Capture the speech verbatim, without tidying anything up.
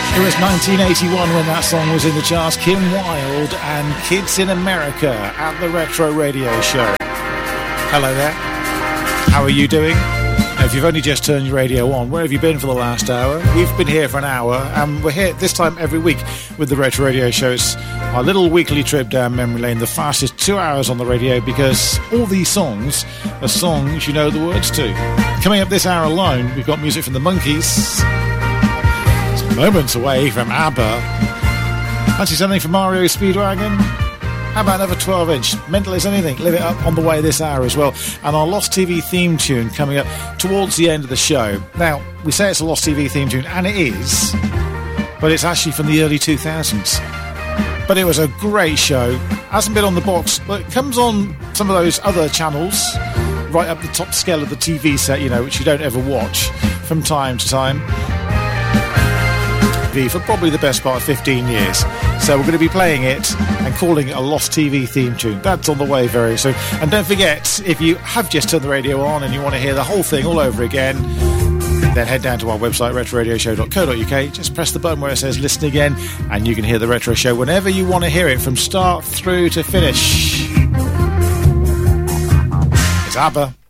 It was nineteen eighty-one when that song was in the charts. Kim Wilde and Kids in America at the Retro Radio Show. Hello there. How are you doing? If you've only just turned your radio on, where have you been for the last hour? We've been here for an hour, and we're here this time every week with the Retro Radio Show. It's our little weekly trip down memory lane, the fastest two hours on the radio, because all these songs are songs you know the words to. Coming up this hour alone, we've got music from the Monkees. Moments away from ABBA. Fancy something from Mario Speedwagon? How about another twelve inch? Mental as anything. Live it up on the way this hour as well. And our Lost T V theme tune coming up towards the end of the show. Now, we say it's a Lost T V theme tune, and it is, but it's actually from the early two thousands. But it was a great show. Hasn't been on the box, but it comes on some of those other channels, right up the top scale of the T V set, you know, which you don't ever watch from time to time. For probably the best part of fifteen years. So we're going to be playing it and calling it a Lost T V theme tune. That's on the way very soon. And don't forget, if you have just turned the radio on and you want to hear the whole thing all over again, then head down to our website, retro radio show dot co dot uk. Just press the button where it says listen again, and you can hear the Retro Show whenever you want to hear it, from start through to finish. It's ABBA.